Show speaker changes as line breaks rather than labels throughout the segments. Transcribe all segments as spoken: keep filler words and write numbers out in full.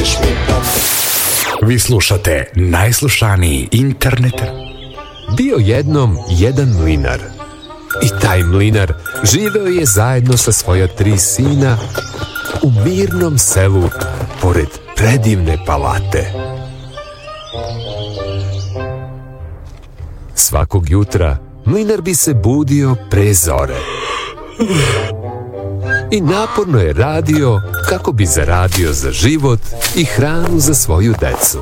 budeš mi pomoć.
Vi slušate najslušaniji internet.
Bio jednom jedan mlinar. I taj mlinar živeo je zajedno sa svoja tri sina u mirnom selu pored predivne palate. Svakog jutra mlinar bi se budio pre zore i naporno je radio kako bi zaradio za život i hranu za svoju decu.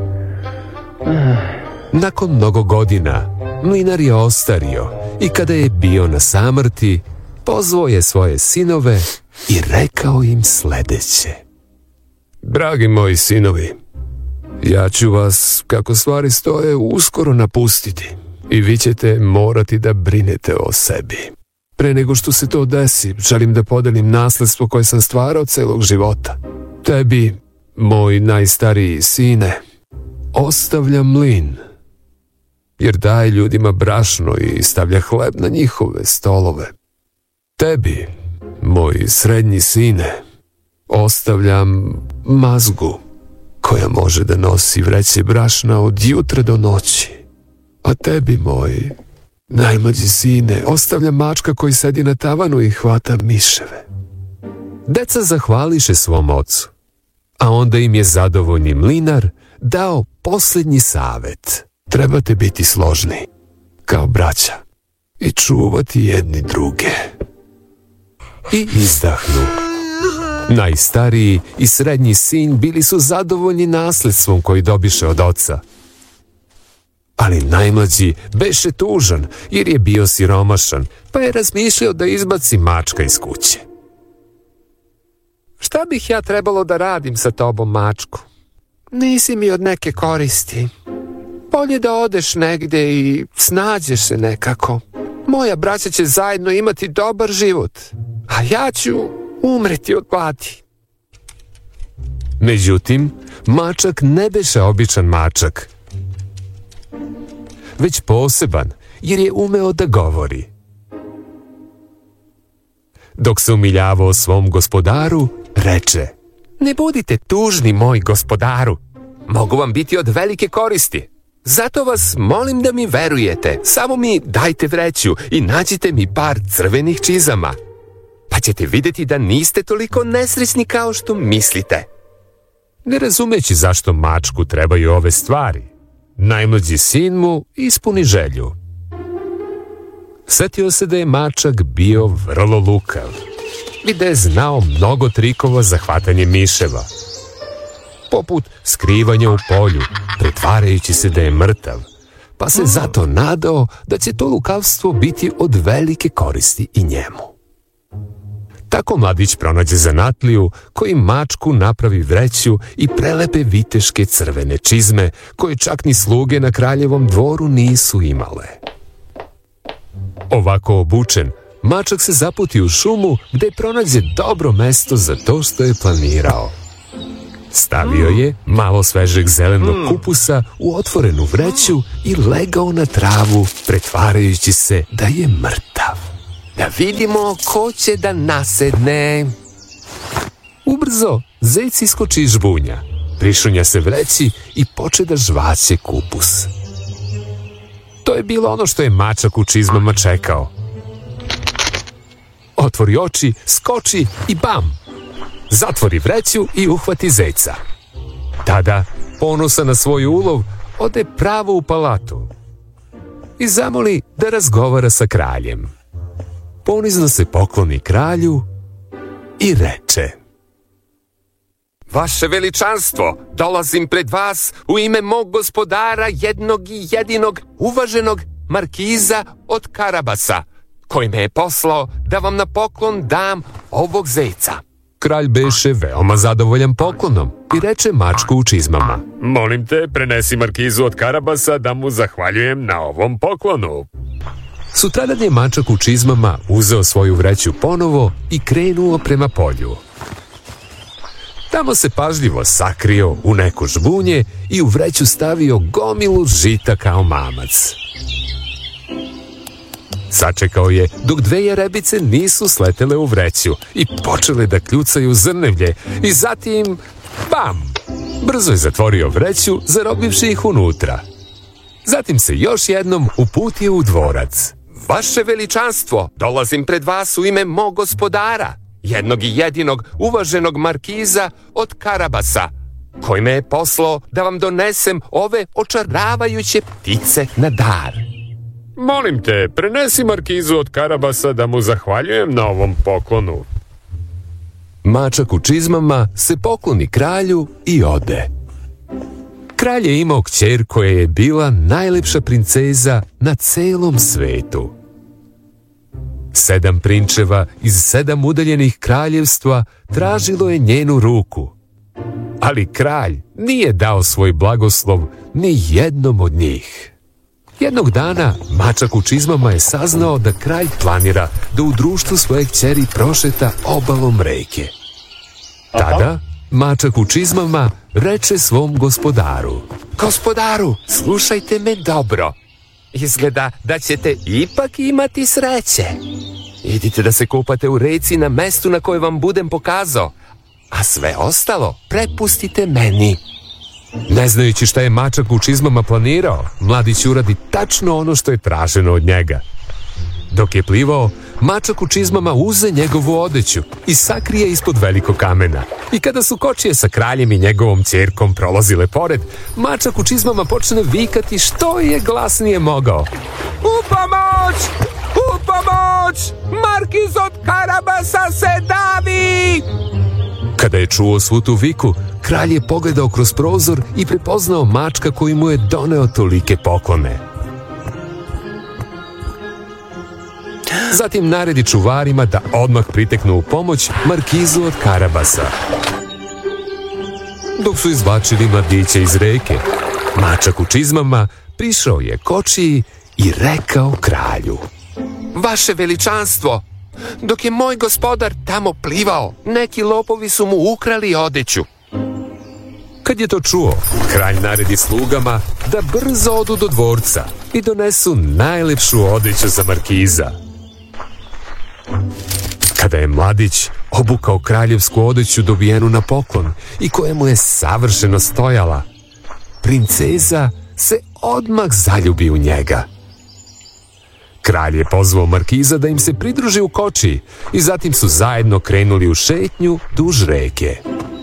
Nakon mnogo godina mlinar je ostario i kada je bio na samrti, pozvao je svoje sinove i rekao im sledeće. Dragi moji sinovi, ja ću vas, kako stvari stoje, uskoro napustiti i vi ćete morati da brinete o sebi. Pre nego što se to desi, želim da podelim nasledstvo koje sam stvarao celog života. Tebi, moj najstariji sine, ostavljam mlin, jer daje ljudima brašno i stavlja hleb na njihove stolove. Tebi, moj srednji sine, ostavljam mazgu koja može da nosi vreće brašna od jutra do noći. A tebi, moj najmlađi sine, ostavljam mačka koji sedi na tavanu i hvata miševe. Deca zahvališe svom ocu, a onda im je zadovoljni mlinar dao posljednji savet. Trebate biti složni, kao braća, i čuvati jedni druge. I izdahnu. Najstariji i srednji sin bili su zadovoljni nasledstvom koji dobiše od oca. Ali najmlađi beše tužan jer je bio siromašan, pa je razmišljao da izbaci mačka iz kuće. Šta bih ja trebalo da radim sa tobom, mačku? Nisi mi od neke koristi. Bolje da odeš negde i snađeš se nekako. Moja braća će zajedno imati dobar život, a ja ću umreti od gladi. Međutim, mačak ne beše običan mačak, već poseban, jer je umeo da govori. Dok se umiljavao svom gospodaru, reče: Ne budite tužni, moj gospodaru. Mogu vam biti od velike koristi. Zato vas molim da mi verujete. Samo mi dajte vreću i nađite mi par crvenih čizama. Pa ćete vidjeti da niste toliko nesrećni kao što mislite. Ne razumeći zašto mačku trebaju ove stvari, najmlađi sin mu ispuni želju. Setio se da je mačak bio vrlo lukav i da je znao mnogo trikova za hvatanje miševa, poput skrivanja u polju, pretvarajući se da je mrtav, pa se zato nadao da će to lukavstvo biti od velike koristi i njemu. Tako mladić pronađe zanatliju koji mačku napravi vreću i prelepe viteške crvene čizme koje čak ni sluge na kraljevom dvoru nisu imale. Ovako obučen, mačak se zaputi u šumu gde pronađe dobro mesto za to što je planirao. Stavio je malo svežeg zelenog kupusa u otvorenu vreću i legao na travu, pretvarajući se da je mrtav. Da vidimo ko će da nasedne. Ubrzo zec iskoči iz žbunja, prišunja se vreći i poče da žvaće kupus. To je bilo ono što je mačak u čizmama čekao. Otvori oči, skoči i bam! Zatvori vreću i uhvati zeca. Tada, ponosan na svoj ulov, ode pravo u palatu i zamoli da razgovara sa kraljem. Ponizno se pokloni kralju i reče: Vaše veličanstvo, dolazim pred vas u ime mog gospodara, jednog i jedinog, uvaženog markiza od Karabasa, koji me je poslao da vam na poklon dam ovog zeca. Kralj beše veoma zadovoljan poklonom i reče mačku u čizmama: Molim te, prenesi markizu od Karabasa da mu zahvaljujem na ovom poklonu. Sutradan je mačak u čizmama uzeo svoju vreću ponovo i krenuo prema polju. Tamo se pažljivo sakrio u neko žbunje i u vreću stavio gomilu žita kao mamac. Sačekao je dok dve jarebice nisu sletele u vreću i počele da kljucaju zrnevlje i zatim, bam, Brzo je zatvorio vreću, zarobivši ih unutra. Zatim se još jednom uputio u dvorac. Vaše veličanstvo, dolazim pred vas u ime mog gospodara, jednog i jedinog uvaženog markiza od Karabasa, koji me je poslao da vam donesem ove očaravajuće ptice na dar.
Molim te, prenesi markizu od Karabasa da mu zahvaljujem na ovom poklonu.
Mačak u čizmama se pokloni kralju i ode. Kralj je imao kćer koja je bila najlepša princeza na celom svetu. Sedam prinčeva iz sedam udaljenih kraljevstva tražilo je njenu ruku, ali kralj nije dao svoj blagoslov ni jednom od njih. Jednog dana mačak u čizmama je saznao da kralj planira da u društvu svoje kćeri prošeta obalom reke. Tada mačak u čizmama reče svom gospodaru: Gospodaru, slušajte me dobro. Izgleda da ćete ipak imati sreće. Idite da se kupate u reci na mestu na koje vam budem pokazao, a sve ostalo prepustite meni. Ne znajući šta je mačak u čizmama planirao, mladić uradi tačno ono što je traženo od njega. Dok je plivao, mačak u čizmama uze njegovu odeću i sakrije ispod velikog kamena. I kada su kočije sa kraljem i njegovom ćerkom prolazile pored, mačak u čizmama počne vikati što je glasnije mogao: U pomoć! U pomoć! Markiz od Karabasa se davi! Kada je čuo svu tu viku, kralj je pogledao kroz prozor i prepoznao mačka koji mu je doneo tolike poklone. Zatim naredi čuvarima da odmah priteknu u pomoć markizu od Karabasa. Dok su izvlačili mladića iz reke, mačak u čizmama prišao je kočiji i rekao kralju: Vaše veličanstvo, dok je moj gospodar tamo plivao, neki lopovi su mu ukrali odeću. Kad je to čuo, kralj naredi slugama da brzo odu do dvorca i donesu najlepšu odeću za markiza. Kada je mladić obukao kraljevsku odeću dobijenu na poklon i koja mu je savršeno stojala, princeza se odmah zaljubi u njega. Kralj je pozvao markiza da im se pridruži u kočiji i zatim su zajedno krenuli u šetnju duž reke.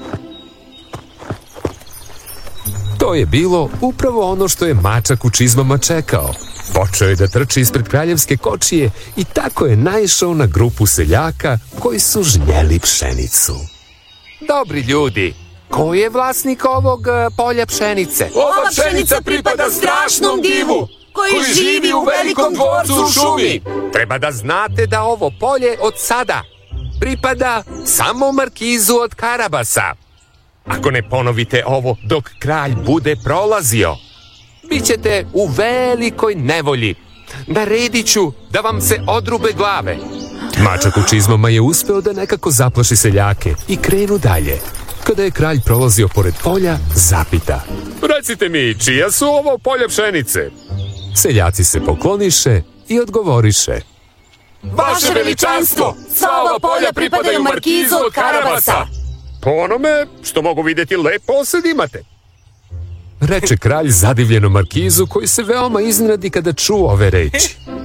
To je bilo upravo ono što je mačak u čizmama čekao. Počeo je da trči ispred kraljevske kočije i tako je naišao na grupu seljaka koji su žnjeli pšenicu. Dobri ljudi, ko je vlasnik ovog uh, polja pšenice?
Ova pšenica pripada strašnom divu koji, koji živi u velikom dvorcu u šumi.
Treba da znate da ovo polje od sada pripada samo markizu od Karabasa. Ako ne ponovite ovo dok kralj bude prolazio, bit ćete u velikoj nevolji. Naredit ću da vam se odrube glave. Mačak u čizmama je uspeo da nekako zaplaši seljake i krenu dalje. Kada je kralj prolazio pored polja, zapita:
Recite mi, čija su ovo polja pšenice?
Seljaci se pokloniše i odgovoriše:
Vaše veličanstvo, sva ova polja pripadaju markizu od Karabasa.
Po onome što mogu vidjeti, lep posed imate.
Reče kralj zadivljeno markizu, koji se veoma iznenadi kada čuo ove reči.